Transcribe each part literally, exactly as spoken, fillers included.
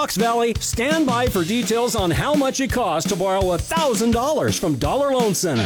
Fox Valley, stand by for details on how much it costs to borrow one thousand dollars from Dollar Loan Center.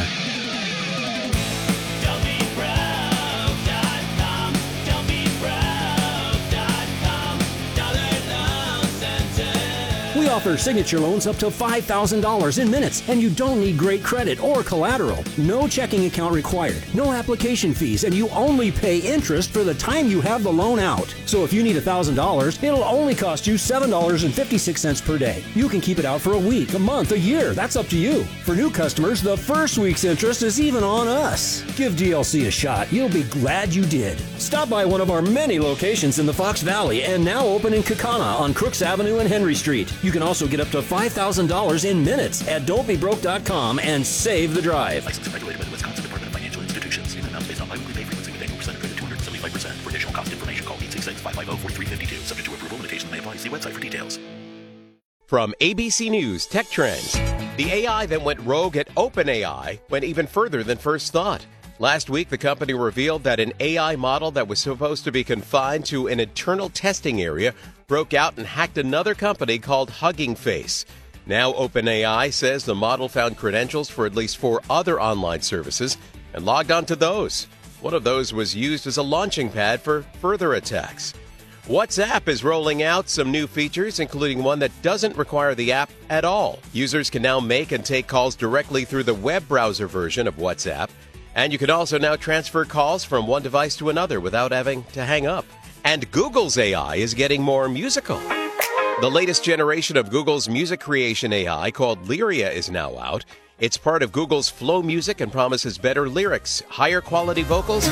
We offer signature loans up to five thousand dollars in minutes, and you don't need great credit or collateral. No checking account required, no application fees, and you only pay interest for the time you have the loan out. So if you need one thousand dollars, it'll only cost you seven dollars and fifty-six cents per day. You can keep it out for a week, a month, a year. That's up to you. For new customers, the first week's interest is even on us. Give D L C a shot. You'll be glad you did. Stop by one of our many locations in the Fox Valley and now open in Kaukauna on Crooks Avenue and Henry Street. You can also get up to five thousand dollars in minutes at don't be broke dot com and save the drive. Licensed and regulated by the Wisconsin Department of Financial Institutions. Payment amounts based on biweekly pay frequency with annual percent of credit two hundred seventy-five percent. For additional cost information, call eight six six, five five zero, four three five two. Subject to approval, limitations may apply. See website for details. From A B C News Tech Trends, the A I that went rogue at OpenAI went even further than first thought. Last week, the company revealed that an A I model that was supposed to be confined to an internal testing area broke out and hacked another company called Hugging Face. Now, OpenAI says the model found credentials for at least four other online services and logged onto those. One of those was used as a launching pad for further attacks. WhatsApp is rolling out some new features, including one that doesn't require the app at all. Users can now make and take calls directly through the web browser version of WhatsApp. And you can also now transfer calls from one device to another without having to hang up. And Google's A I is getting more musical. The latest generation of Google's music creation A I, called Lyria, is now out. It's part of Google's Flow Music and promises better lyrics, higher quality vocals,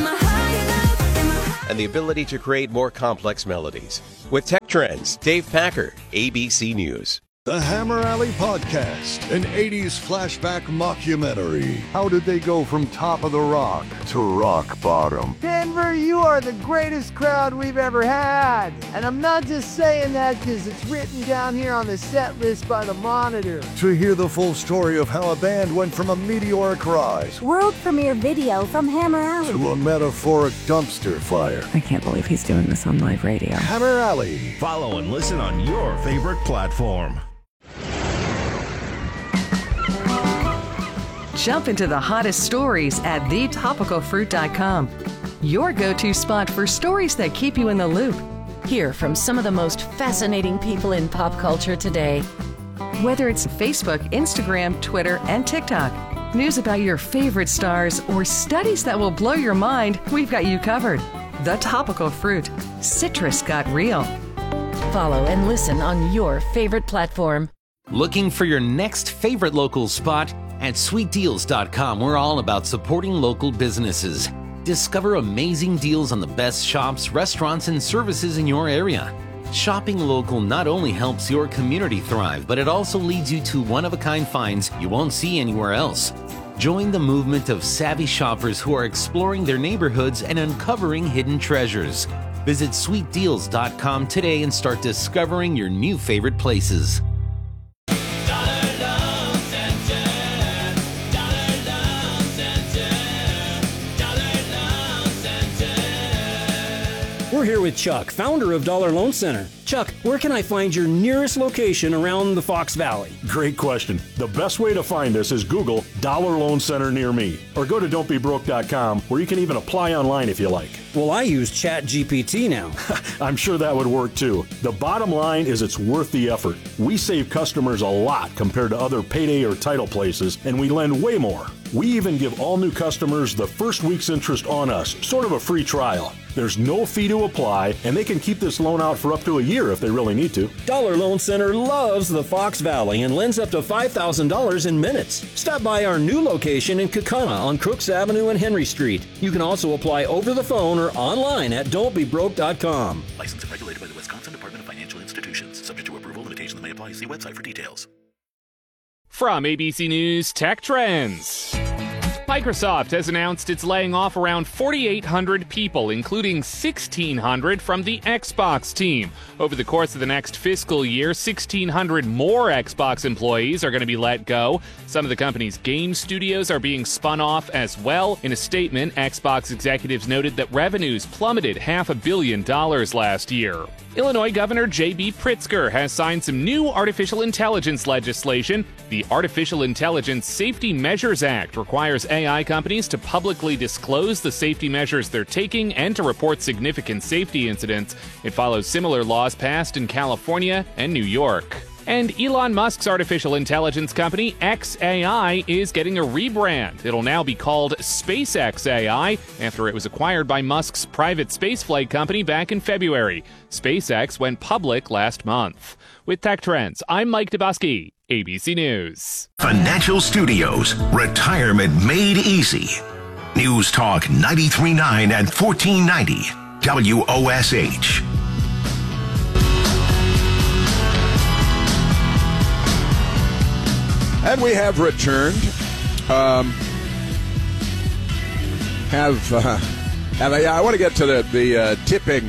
and the ability to create more complex melodies. With Tech Trends, Dave Packer, A B C News. The Hammer Alley Podcast, an eighties flashback mockumentary. How did they go from top of the rock to rock bottom? Denver, you are the greatest crowd we've ever had. And I'm not just saying that because it's written down here on the set list by the Monitor. To hear the full story of how a band went from a meteoric rise, world premiere video from Hammer Alley, to a metaphoric dumpster fire. I can't believe he's doing this on live radio. Hammer Alley. Follow and listen on your favorite platform. Jump into the hottest stories at the topical fruit dot com. Your go-to spot for stories that keep you in the loop. Hear from some of the most fascinating people in pop culture today. Whether it's Facebook, Instagram, Twitter, and TikTok, news about your favorite stars, or studies that will blow your mind, we've got you covered. The Topical Fruit. Citrus got real. Follow and listen on your favorite platform. Looking for your next favorite local spot? At sweet deals dot com, we're all about supporting local businesses. Discover amazing deals on the best shops, restaurants, and services in your area. Shopping local not only helps your community thrive, but it also leads you to one-of-a-kind finds you won't see anywhere else. Join the movement of savvy shoppers who are exploring their neighborhoods and uncovering hidden treasures. Visit sweet deals dot com today and start discovering your new favorite places. We're here with Chuck, founder of Dollar Loan Center. Chuck, where can I find your nearest location around the Fox Valley? Great question. The best way to find us is Google Dollar Loan Center near me, or go to don't be broke dot com, where you can even apply online if you like. Well, I use Chat G P T now. I'm sure that would work too. The bottom line is it's worth the effort. We save customers a lot compared to other payday or title places, and we lend way more. We even give all new customers the first week's interest on us, sort of a free trial. There's no fee to apply, and they can keep this loan out for up to a year if they really need to. Dollar Loan Center loves the Fox Valley and lends up to five thousand dollars in minutes. Stop by our new location in Kaukauna on Crooks Avenue and Henry Street. You can also apply over the phone or online at don't be broke dot com. Licensed and regulated by the Wisconsin Department of Financial Institutions. Subject to approval, limitations may apply. See website for details. From A B C News Tech Trends. Microsoft has announced it's laying off around forty-eight hundred people, including sixteen hundred from the Xbox team. Over the course of the next fiscal year, sixteen hundred more Xbox employees are going to be let go. Some of the company's game studios are being spun off as well. In a statement, Xbox executives noted that revenues plummeted half a billion dollars last year. Illinois Governor J B Pritzker has signed some new artificial intelligence legislation. The Artificial Intelligence Safety Measures Act requires A I companies to publicly disclose the safety measures they're taking and to report significant safety incidents. It follows similar laws passed in California and New York. And Elon Musk's artificial intelligence company, X A I, is getting a rebrand. It'll now be called SpaceX A I after it was acquired by Musk's private spaceflight company back in February. SpaceX went public last month. With Tech Trends, I'm Mike Dubosky, A B C News. Financial Studios, retirement made easy. News Talk ninety-three point nine and fourteen ninety, W O S H. And we have returned. Um, have, uh, have a, yeah, I want to get to the the uh, tipping,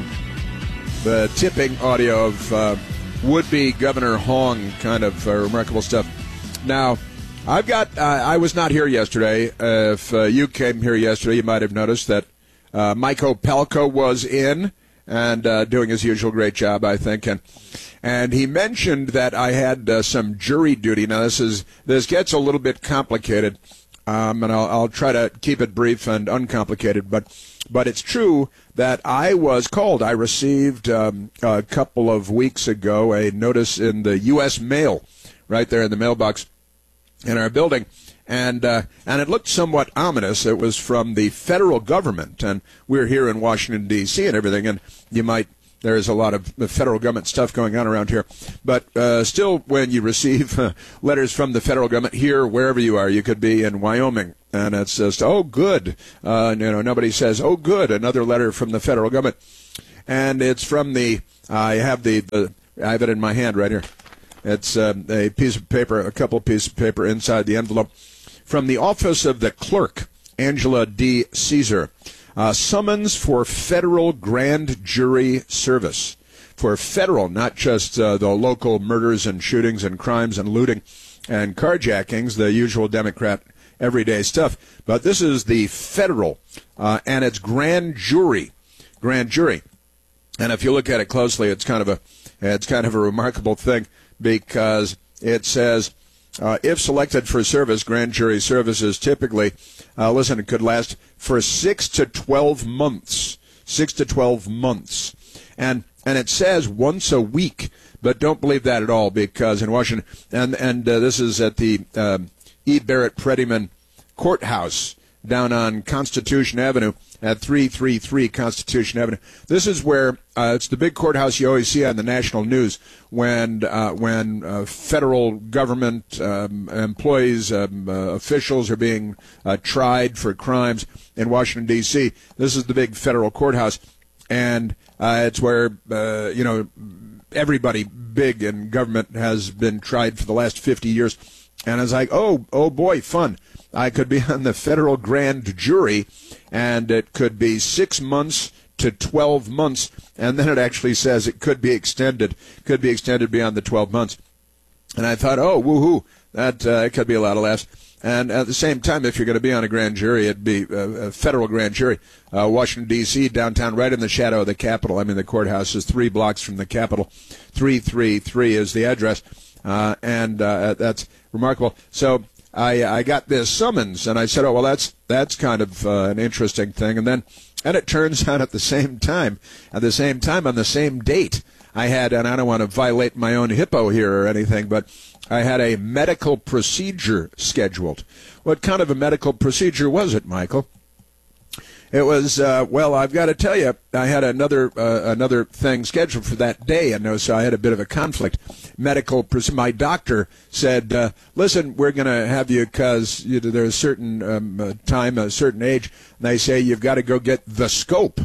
the tipping audio of uh, would-be Governor Hong, kind of uh, remarkable stuff. Now, I've got. Uh, I was not here yesterday. Uh, if uh, you came here yesterday, you might have noticed that uh, Mike Opelka was in and uh, doing his usual great job, I think, and. And he mentioned that I had uh, some jury duty. Now, this is this gets a little bit complicated, um, and I'll, I'll try to keep it brief and uncomplicated. But but it's true that I was called. I received um, a couple of weeks ago a notice in the U S mail, right there in the mailbox in our building. And uh, and it looked somewhat ominous. It was from the federal government, and we're here in Washington, D C and everything, and you might... There's a lot of federal government stuff going on around here. But uh, still, when you receive uh, letters from the federal government here, wherever you are, you could be in Wyoming, and it's just, oh, good. Uh, you know, nobody says, oh, good, another letter from the federal government. And it's from the, I have the, the I have it in my hand right here. It's uh, a piece of paper, a couple of pieces of paper inside the envelope. From the Office of the Clerk, Angela D. Caesar. Uh, summons for federal grand jury service. For federal, not just uh, the local murders and shootings and crimes and looting and carjackings, the usual Democrat everyday stuff. But this is the federal, uh, and it's grand jury. Grand jury. And if you look at it closely, it's kind of a it's kind of a remarkable thing because it says, uh, if selected for service, grand jury services typically, uh, listen, it could last for six to twelve months. Six to twelve months. And and it says once a week, but don't believe that at all because in Washington, and, and uh, this is at the um, E. Barrett Prettyman Courthouse down on Constitution Avenue at three thirty-three Constitution Avenue. This is where uh, it's the big courthouse you always see on the national news when uh, when uh, federal government um, employees, um, uh, officials are being uh, tried for crimes in Washington, D C. This is the big federal courthouse, and uh, it's where uh, you know everybody big in government has been tried for the last fifty years. And I was like, oh, oh boy, fun. I could be on the federal grand jury, and it could be six months to twelve months, and then it actually says it could be extended, could be extended beyond the twelve months. And I thought, oh, woohoo, that uh, could be a lot of laughs. And at the same time, if you're going to be on a grand jury, it'd be a, a federal grand jury. Uh, Washington, D C, downtown, right in the shadow of the Capitol. I mean, the courthouse is three blocks from the Capitol. three thirty-three is the address, uh, and uh, that's remarkable. So I, I got this summons, and I said, oh, well, that's that's kind of uh, an interesting thing. And then, and it turns out at the same time, at the same time, on the same date, I had, and I don't want to violate my own hippo here or anything, but I had a medical procedure scheduled. What kind of a medical procedure was it, Michael? It was, uh, well, I've got to tell you, I had another uh, another thing scheduled for that day, and so I had a bit of a conflict. Medical, my doctor said, uh, listen, we're going to have you because you know, there's a certain um, uh, time, a certain age, and they say you've got to go get the scope.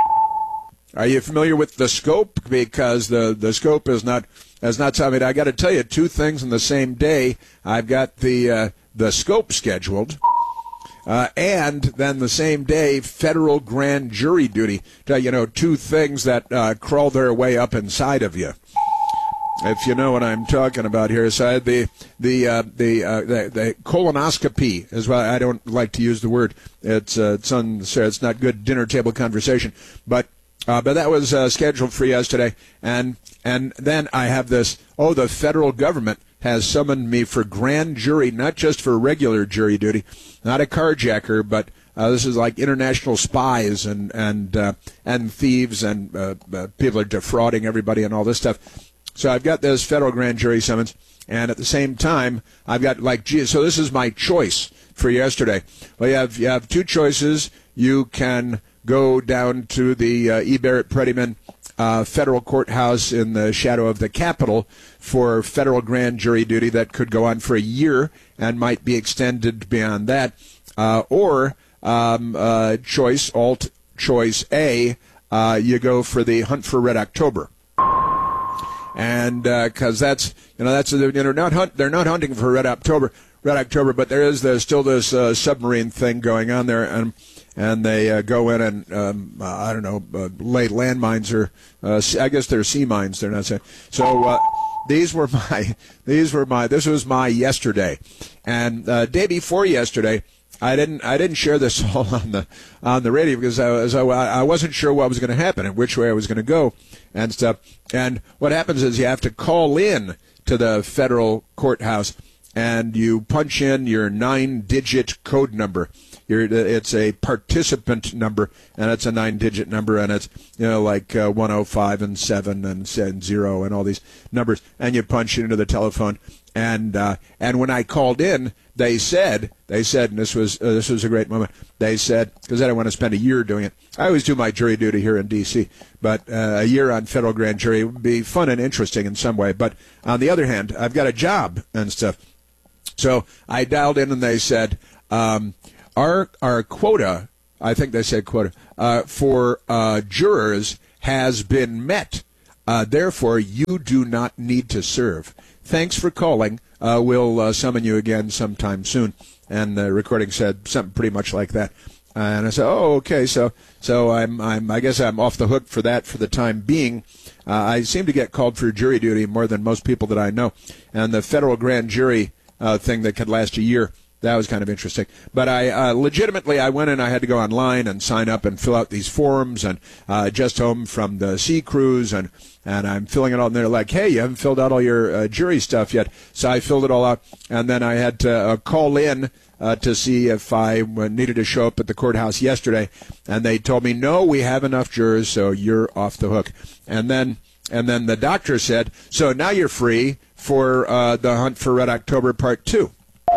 Are you familiar with the scope? Because the, the scope is not, is not something. I got to tell you, two things in the same day. I've got the uh, the scope scheduled. Uh, and then the same day, federal grand jury duty. You know, two things that uh, crawl their way up inside of you. If you know what I'm talking about here. So I had the the uh, the, uh, the the colonoscopy is why I don't like to use the word. It's uh, it's un, it's not good dinner table conversation. But uh, but that was uh, scheduled for yesterday, and and then I have this. Oh, the federal government has summoned me for grand jury, not just for regular jury duty, not a carjacker, but uh, this is like international spies and and uh, and thieves and uh, uh, people are defrauding everybody and all this stuff. So I've got this federal grand jury summons, and at the same time, I've got like, gee, so this is my choice for yesterday. Well, you have you have two choices. You can go down to the uh, E. Barrett Prettyman uh, federal courthouse in the shadow of the Capitol for federal grand jury duty that could go on for a year and might be extended beyond that. Uh, or um, uh, choice, alt choice A, uh, you go for the Hunt for Red October. And because uh, that's, you know, that's, you know, not hunt, they're not hunting for Red October, Red October, but there is there's still this uh, submarine thing going on there, and and they uh, go in and um, uh, I don't know, uh, lay landmines or uh, I guess they're sea mines. They're not saying so. Uh, these were my, these were my, this was my yesterday, and uh, day before yesterday. I didn't. I didn't share this all on the on the radio because I was. I wasn't sure what was going to happen and which way I was going to go and stuff. And what happens is you have to call in to the federal courthouse and you punch in your nine-digit code number. You're, it's a participant number, and it's a nine-digit number, and it's, you know, like uh, one oh five and seven and, and zero and all these numbers, and you punch it into the telephone. And uh, and when I called in, they said they said, and this was uh, this was a great moment. They said, because I don't want to spend a year doing it. I always do my jury duty here in D C, but uh, a year on federal grand jury would be fun and interesting in some way. But on the other hand, I've got a job and stuff. So I dialed in, and they said, um, our our quota, I think they said quota, uh, for uh, jurors has been met. Uh, therefore, you do not need to serve. Thanks for calling. Uh, we'll uh, summon you again sometime soon. And the recording said something pretty much like that. Uh, and I said, oh, okay. So, so I'm, I'm, I guess I'm off the hook for that for the time being. Uh, I seem to get called for jury duty more than most people that I know. And the federal grand jury uh, thing that could last a year, that was kind of interesting. But I uh, legitimately, I went in, I had to go online and sign up and fill out these forms, and uh, just home from the sea cruise, and, and I'm filling it all in there like, hey, you haven't filled out all your uh, jury stuff yet. So I filled it all out, and then I had to uh, call in uh, to see if I needed to show up at the courthouse yesterday, and they told me, no, we have enough jurors, so you're off the hook. And then and then the doctor said, so now you're free for uh, the Hunt for Red October Part two.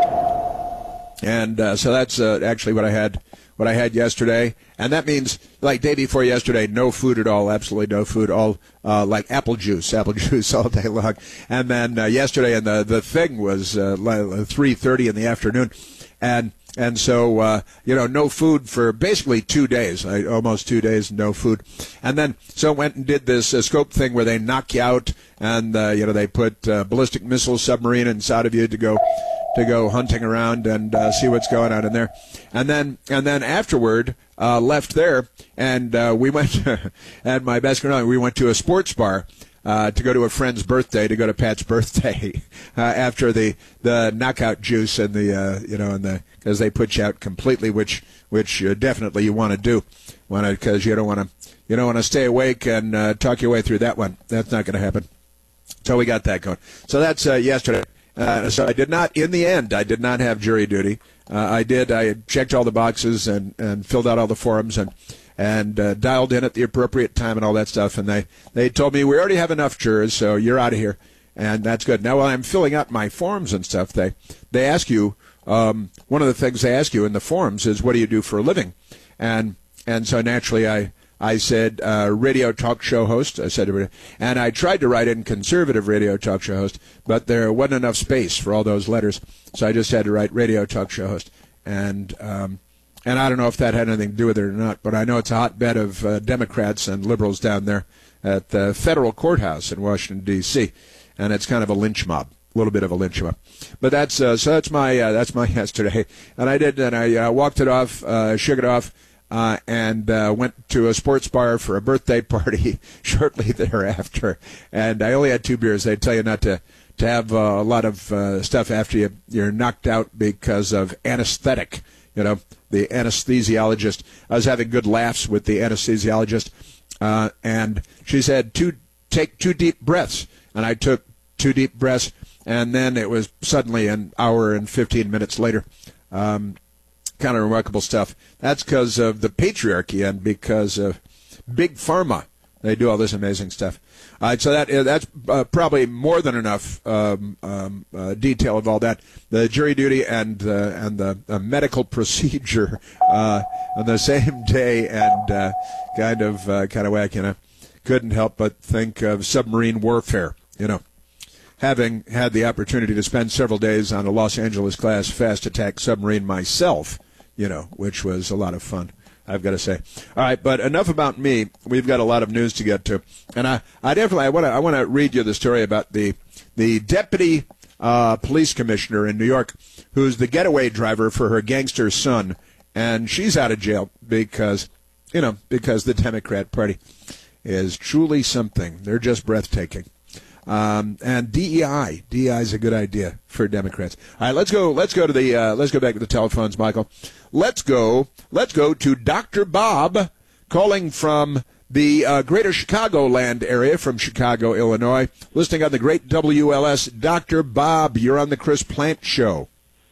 And uh, so that's uh, actually what I had what I had yesterday. And that means, like day before yesterday, no food at all, absolutely no food, all uh, like apple juice, apple juice all day long. And then uh, yesterday, and the, the thing was uh, three thirty in the afternoon. And and so, uh, you know, no food for basically two days, I, almost two days, no food. And then, so went and did this uh, scope thing where they knock you out, and, uh, you know, they put uh, ballistic missile submarine inside of you to go to go hunting around and uh, see what's going on in there. And then and then afterward, uh, left there, and uh, we went, and my best friend, we went to a sports bar uh, to go to a friend's birthday, to go to Pat's birthday uh, after the, the knockout juice and the, uh, you know, and the, because they put you out completely, which which uh, definitely you want to do, want to, because you don't want to, you don't want to stay awake and uh, talk your way through that one. That's not going to happen. So we got that going. So that's uh, yesterday. Uh, so I did not, in the end, I did not have jury duty. Uh, I did, I checked all the boxes and, and filled out all the forms and and uh, dialed in at the appropriate time and all that stuff. And they, they told me, we already have enough jurors, so you're out of here. And that's good. Now, while I'm filling out my forms and stuff, they, they ask you, um, one of the things they ask you in the forms is, what do you do for a living? And and so naturally I... I said uh, radio talk show host. I said, and I tried to write in conservative radio talk show host, but there wasn't enough space for all those letters, so I just had to write radio talk show host. And um, and I don't know if that had anything to do with it or not, but I know it's a hotbed of uh, Democrats and liberals down there at the federal courthouse in Washington, D C, and it's kind of a lynch mob. little bit of a lynch 'em up. But that's uh, so that's my uh, that's my yesterday, and I did, and I uh, walked it off, uh, shook it off, uh, and uh, went to a sports bar for a birthday party shortly thereafter. And I only had two beers. They tell you not to to have uh, a lot of uh, stuff after you you're knocked out because of anesthetic. You know, the anesthesiologist. I was having good laughs with the anesthesiologist, uh, and she said, two, take two deep breaths. And I took two deep breaths, and then it was suddenly an hour and fifteen minutes later. Um, kind of remarkable stuff. That's because of the patriarchy and because of Big Pharma. They do all this amazing stuff. All right, so that that's uh, probably more than enough um, um, uh, detail of all that. The jury duty and uh, and the uh, medical procedure uh, on the same day, and uh, kind of uh, kind of whack. You know, couldn't help but think of submarine warfare. You know, having had the opportunity to spend several days on a Los Angeles class fast attack submarine myself, you know, which was a lot of fun, I've got to say. All right, but enough about me. We've got a lot of news to get to, and I, I definitely I want to I want to read you the story about the the deputy uh, police commissioner in New York, who's the getaway driver for her gangster son, and she's out of jail because, you know, because the Democrat Party is truly something. They're just breathtaking. Um, and D E I, D E I is a good idea for Democrats. All right, let's go. Let's go to the. Uh, let's go back to the telephones, Michael. Let's go. Let's go to Doctor Bob, calling from the uh, Greater Chicagoland area, from Chicago, Illinois, listening on the great W L S. Doctor Bob, you're on the Chris Plant Show.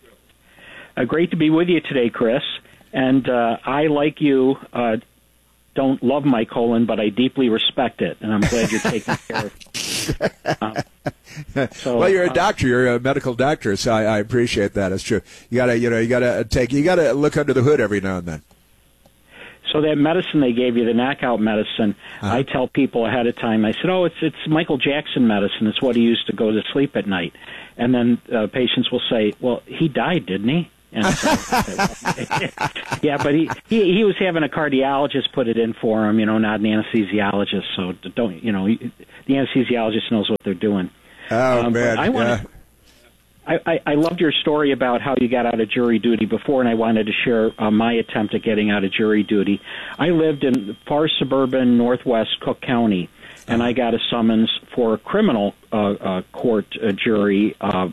Uh, great to be with you today, Chris. And uh, I, like you, uh, don't love my colon, but I deeply respect it, and I'm glad you're taking care of it. Um, so, well, you're a uh, doctor. You're a medical doctor, so I, I appreciate that. It's true. You gotta, you know, you gotta take, you gotta look under the hood every now and then. So that medicine they gave you, the knockout medicine, uh-huh. I tell people ahead of time. I said, "Oh, it's it's Michael Jackson medicine. It's what he used to go to sleep at night." And then uh, patients will say, "Well, he died, didn't he?" And so, yeah, but he, he he was having a cardiologist put it in for him, you know, not an anesthesiologist. So don't, you know, the anesthesiologist knows what they're doing. Oh um, man, I wanted, yeah. I, I, I loved your story about how you got out of jury duty before, and I wanted to share uh, my attempt at getting out of jury duty. I lived in far suburban northwest Cook County, and I got a summons for a criminal uh, uh, court uh, jury uh,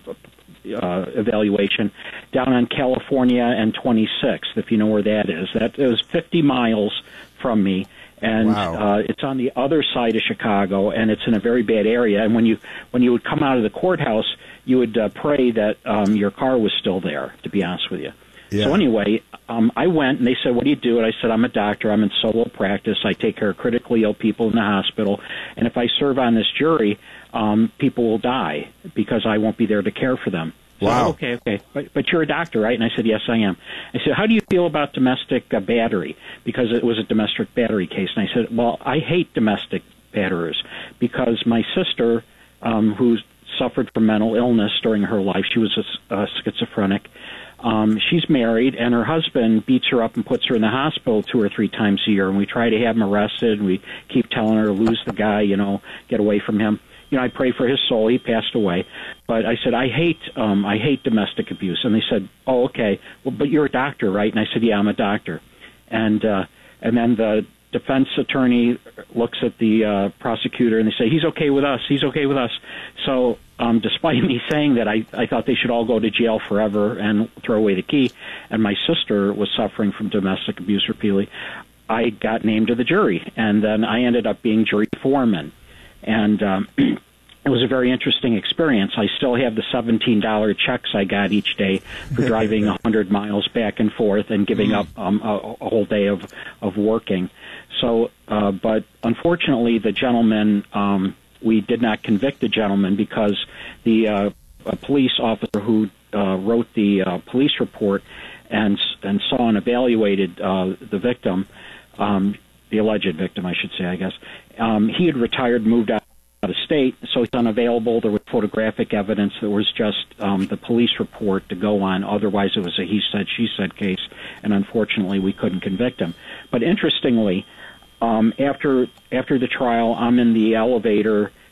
uh, evaluation down on California and twenty-sixth, if you know where that is. That it was fifty miles from me. And wow. uh, it's on the other side of Chicago, and it's in a very bad area. And when you when you would come out of the courthouse, you would uh, pray that um, your car was still there, to be honest with you. Yeah. So anyway, um, I went, and they said, "What do you do?" And I said, "I'm a doctor. I'm in solo practice. I take care of critically ill people in the hospital. And if I serve on this jury, um, people will die because I won't be there to care for them." So, wow. Okay, okay. But, but you're a doctor, right? And I said, "Yes, I am." I said, "How do you feel about domestic uh, battery?" Because it was a domestic battery case. And I said, "Well, I hate domestic batterers because my sister, um, who suffered from mental illness during her life, she was a, a schizophrenic, um, she's married, and her husband beats her up and puts her in the hospital two or three times a year. And we try to have him arrested, and we keep telling her, lose the guy, you know, get away from him. You know, I pray for his soul. He passed away. But I said, I hate um, I hate domestic abuse. And they said, "Oh, okay. Well, but you're a doctor, right?" And I said, "Yeah, I'm a doctor." And uh, and then the defense attorney looks at the uh, prosecutor, and they say, "He's okay with us. He's okay with us." So um, despite me saying that, I, I thought they should all go to jail forever and throw away the key. And my sister was suffering from domestic abuse repeatedly. I got named to the jury, and then I ended up being jury foreman. And um, it was a very interesting experience. I still have the seventeen dollar checks I got each day for driving one hundred miles back and forth and giving up um, a, a whole day of, of working. So, uh, but unfortunately, the gentleman, um, we did not convict the gentleman because the uh, a police officer who uh, wrote the uh, police report and and saw and evaluated uh, the victim, um, the alleged victim, I should say, I guess. Um, he had retired, moved out of state, so it's unavailable. There was photographic evidence. There was just um, the police report to go on. Otherwise, it was a he said, she said case, and unfortunately, we couldn't convict him. But interestingly, um, after after the trial, I'm in the elevator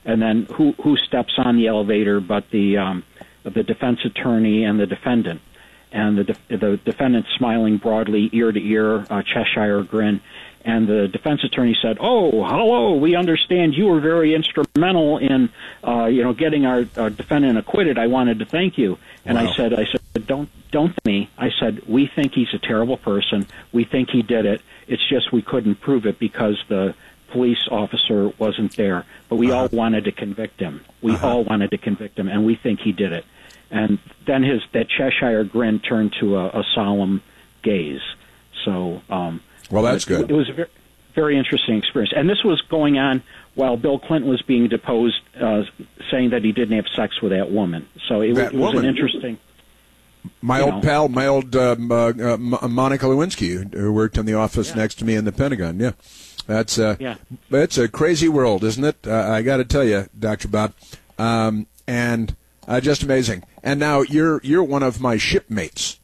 And then who who steps on the elevator but the um, the defense attorney and the defendant. And the def- the defendant smiling broadly, ear to ear, uh, Cheshire grin. And the defense attorney said, "Oh, hello. We understand you were very instrumental in, uh, you know, getting our, our defendant acquitted. I wanted to thank you." And Wow. I said, "I said, don't don't thank me." I said, "We think he's a terrible person. We think he did it. It's just we couldn't prove it because the police officer wasn't there. But we uh-huh. all wanted to convict him. We uh-huh. all wanted to convict him, and we think he did it." And then his that Cheshire grin turned to a, a solemn gaze. So. Um, Well, that's it, good. It was a very, very interesting experience. And this was going on while Bill Clinton was being deposed, uh, saying that he didn't have sex with that woman. So it, that it was woman. an interesting... My old know. pal, my old um, uh, uh, Monica Lewinsky, who worked in the office yeah. next to me in the Pentagon. Yeah, that's uh, yeah. It's a crazy world, isn't it? Uh, I got to tell you, Doctor Bob, um, and uh, just amazing. And now you're you're one of my shipmates.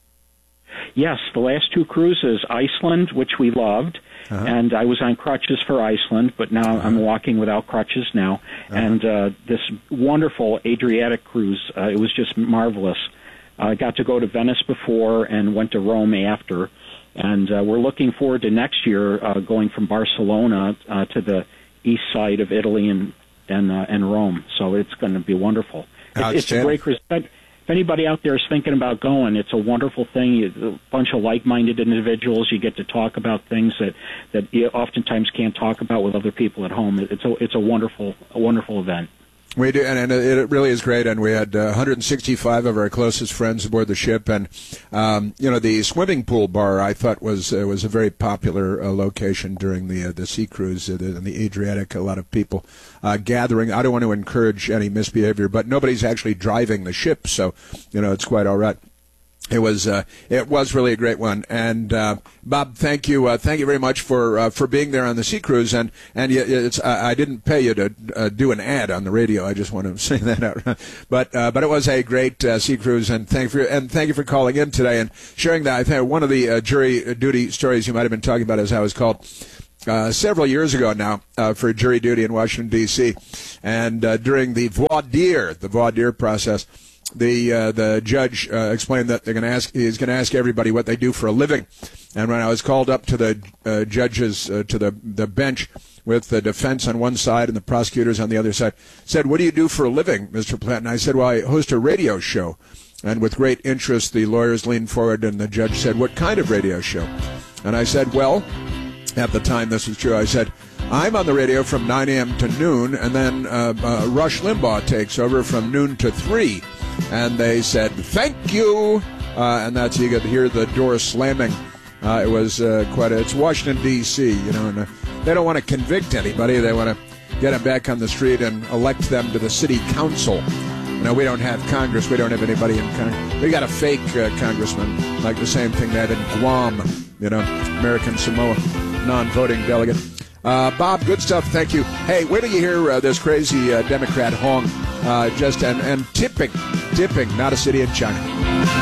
Yes, the last two cruises, Iceland, which we loved, uh-huh. and I was on crutches for Iceland, but now uh-huh. I'm walking without crutches now. Uh-huh. And uh, this wonderful Adriatic cruise, uh, it was just marvelous. I uh, got to go to Venice before and went to Rome after, and uh, we're looking forward to next year uh, going from Barcelona uh, to the east side of Italy and and, uh, and Rome. So it's going to be wonderful. It's, it's a great cruise. If anybody out there is thinking about going, it's a wonderful thing. You, a bunch of like-minded individuals. You get to talk about things that, that you oftentimes can't talk about with other people at home. It's a it's a wonderful a wonderful event. We do, and, and it really is great. And we had uh, one hundred sixty-five of our closest friends aboard the ship, and um, you know, the swimming pool bar I thought was uh, was a very popular uh, location during the uh, the sea cruise uh, in the Adriatic. A lot of people uh, gathering. I don't want to encourage any misbehavior, but nobody's actually driving the ship, so you know it's quite all right. It was uh, it was really a great one, and uh, Bob, thank you, uh, thank you very much for uh, for being there on the sea cruise, and and it's I, I didn't pay you to uh, do an ad on the radio. I just want to say that out, but uh, but it was a great uh, sea cruise, and thank for and thank you for calling in today and sharing that. I think one of the uh, jury duty stories you might have been talking about is how it was called. Uh, several years ago now uh, for jury duty in Washington, D C, and uh, during the voir dire, the voir dire process. The uh, the judge uh, explained that they're going to ask he's going to ask everybody what they do for a living, and when I was called up to the uh, judges uh, to the the bench with the defense on one side and the prosecutors on the other side, said, "What do you do for a living, Mister Platt?" And I said, "Well, I host a radio show." And with great interest, the lawyers leaned forward, and the judge said, "What kind of radio show?" And I said, "Well, at the time this was true, I said, I'm on the radio from nine a.m. to noon, and then uh, uh, Rush Limbaugh takes over from noon to three." And they said, "Thank you," uh, and that's you could hear the door slamming. Uh, it was uh, quite a, it's Washington, D C, you know, and uh, they don't want to convict anybody. They want to get them back on the street and elect them to the city council. You know, we don't have Congress. We don't have anybody in Congress. We got a fake uh, congressman, like the same thing they had in Guam, you know, American Samoa, non-voting delegate. Uh, Bob, good stuff. Thank you. Hey, wait till you hear uh, this crazy uh, Democrat Hong uh, just and, and tipping, tipping, not a city in China.